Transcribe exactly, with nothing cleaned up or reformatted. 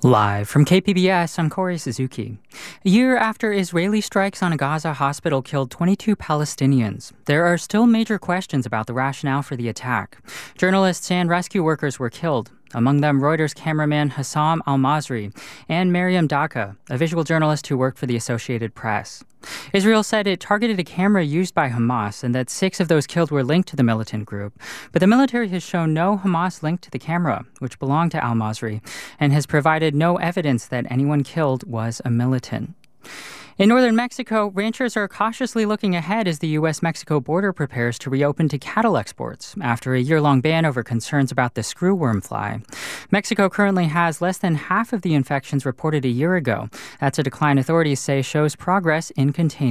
Live from K P B S, I'm Corey Suzuki. A year after Israeli strikes on a Gaza hospital killed twenty-two Palestinians, there are still major questions about the rationale for the attack. Journalists and rescue workers were killed, among them Reuters cameraman Hassam Al-Masri and Mariam Daka, a visual journalist who worked for the Associated Press. Israel said it targeted a camera used by Hamas and that six of those killed were linked to the militant group. But the military has shown no Hamas link to the camera, which belonged to Al-Masri, and has provided no evidence that anyone killed was a militant. In northern Mexico, ranchers are cautiously looking ahead as the U S Mexico border prepares to reopen to cattle exports after a year-long ban over concerns about the screwworm fly. Mexico currently has less than half of the infections reported a year ago. That's a decline authorities say shows progress in containing